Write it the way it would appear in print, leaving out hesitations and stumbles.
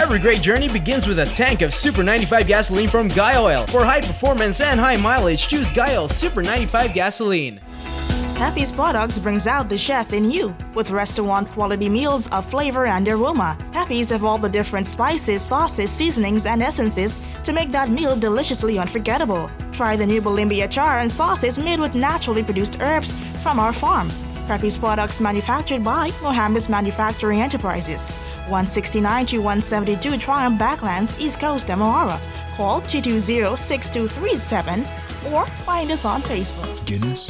Every great journey begins with a tank of Super 95 gasoline from Guy Oil. For high performance and high mileage, choose Guy Oil Super 95 gasoline. Happy's Products brings out the chef in you. With restaurant-quality meals of flavor and aroma, Happy's have all the different spices, sauces, seasonings, and essences to make that meal deliciously unforgettable. Try the new Bolimbia achar and sauces made with naturally produced herbs from our farm. Happy's Products manufactured by Mohammed's Manufacturing Enterprises, 169 to 172 Triumph Backlands, East Coast, Demerara. Call 220-6237 or find us on Facebook. Guinness.